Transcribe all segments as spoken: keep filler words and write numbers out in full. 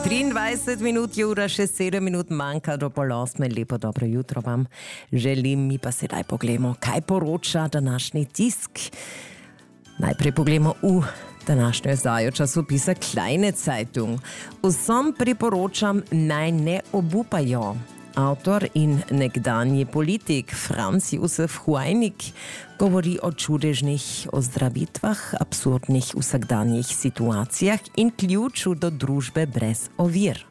triindvajset minut je ura, še sedem minut manjka do pol osme. Lepo dobro jutro vam želim, mi pa sedaj pogledamo, kaj poroča današnji tisk. Najprej pogledamo v današnjo izdajo časopisa Kleine Zeitung. Vsem priporočam, naj ne obupajo. Avtor in nekdanji politik Franz Josef Huajnik govori o čudežnih ozdravitvah, absurdnih vsakdanjih situacijah in ključu do družbe brez ovir.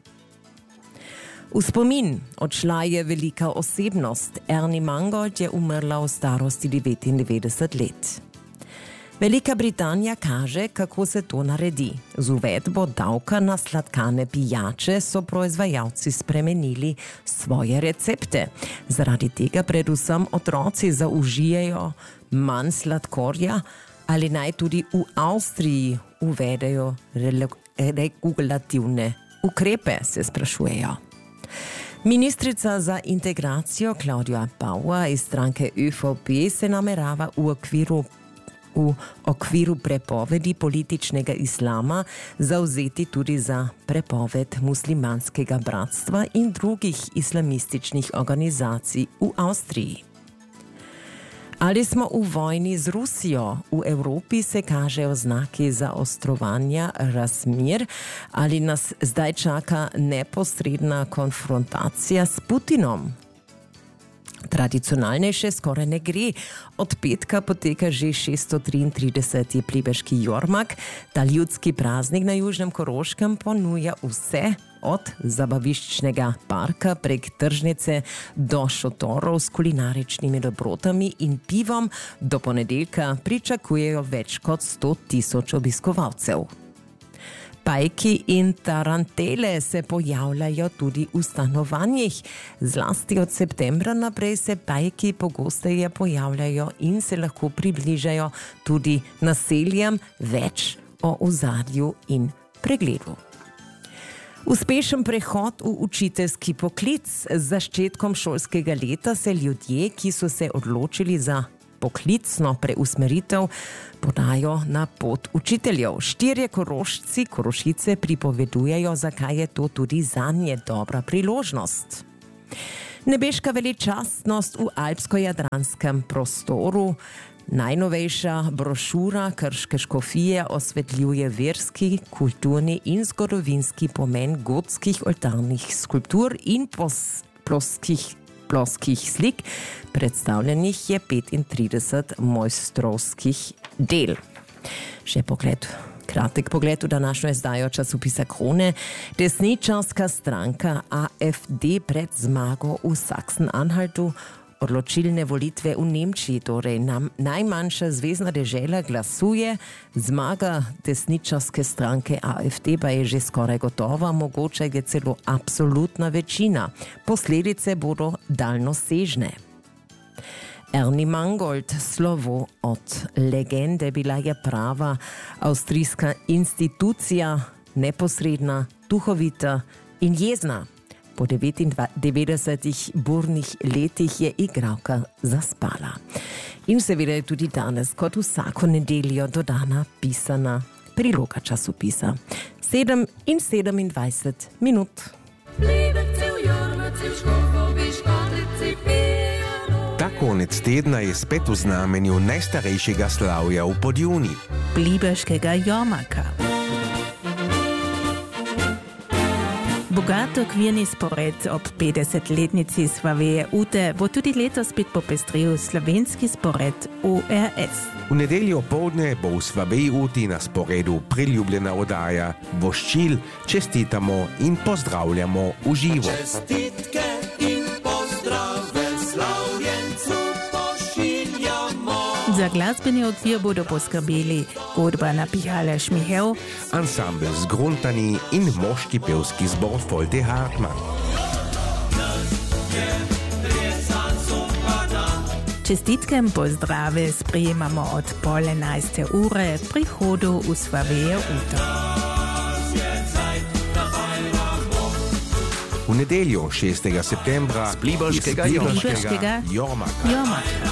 V spomin odšla je velika osebnost. Ernie Mangold je umrla v starosti devetindevetdeset let. Velika Britanija kaže, kako se to naredi. Z uvedbo davka na sladkane pijače so proizvajalci spremenili svoje recepte. Zaradi tega predvsem otroci zaužijejo manj sladkorja, ali naj tudi v Avstriji uvedejo regulativne ukrepe, se sprašujejo. Ministrica za integracijo Claudia Bauer iz stranke ÖVP se namerava v okviru v okviru prepovedi političnega islama zavzeti tudi za prepoved muslimanskega bratstva in drugih islamističnih organizacij v Avstriji. Ali smo v vojni z Rusijo? V Evropi se kažejo znaki zaostrovanja razmer. Ali nas zdaj čaka neposredna konfrontacija s Putinom? Tradicionalnejše skoraj ne gre. Od petka poteka že šeststo triintrideseti plebeški jormak. Ta ljudski praznik na Južnem Koroškem ponuja vse, od zabaviščnega parka prek tržnice do šotorov s kulinaričnimi dobrotami in pivom. Do ponedeljka pričakujejo več kot sto tisoč obiskovalcev. Pajki in tarantele se pojavljajo tudi v stanovanjih. Zlasti od septembra naprej se pajki pogosteje pojavljajo in se lahko približajo tudi naseljem. Več o ozadju in pregledu. Uspešen prehod v učiteljski poklic. Z začetkom šolskega leta se ljudje, ki so se odločili za poklicno preusmeritev, podajo na pot učiteljev. Štirje Korošci, Korošice pripovedujejo, zakaj je to tudi zanje dobra priložnost. Nebeška veličastnost v alpsko-jadranskem prostoru. Najnovejša brošura Krške škofije osvetljuje verski, kulturni in zgodovinski pomen gotskih oltarnih skulptur in pos, ploskih ploskih slik. Predstavljenih je petintrideset mojstrovskih del. Še pogled, kratek pogled v današnjo izdajo časopisa Krone. Desničarska stranka A F D pred zmago v Sachsen-Anhaltu. Odločilne volitve v Nemčiji, torej nam najmanjša zvezna dežela, glasuje. Zmaga desničarske stranke A F D pa je že skoraj gotova, mogoče je celo absolutna večina. Posledice bodo daljnosežne. Ernie Mangold, slovo od legende, bila je prava avstrijska institucija, neposredna, duhovita in jezna. Po devetindevetdesetih burnih letih je igralka zaspala. In seveda je tudi danes, kot vsako nedeljo, dodana pisana priloga časopisa. Sedem in sedemindvajset minut. Ta konec tedna je spet v znamenju najstarejšega slavja v Podjuni. Plibeškega jormaka. Bogat okvirni spored ob petdesetletnici Svaveje Ute bo tudi letos spet popestril slovenski spored U R S. V nedeljo poldne bo v Svaveji Uti na sporedu priljubljena oddaja Voščil, čestitamo in pozdravljamo v živo. Čestitke in pozdrave slavljencu pošiljamo. Za glasbeni okvir bodo poskrbeli godba Napihale Šmihel, ansambl Zgruntani in moški pevski zbor Folde Hartmann. Čestitke in pozdrave sprejemamo od pol enajste ure pri hodu v Svaveje Uto. V nedeljo šestega septembra z Pliberškega jormaka. jormaka.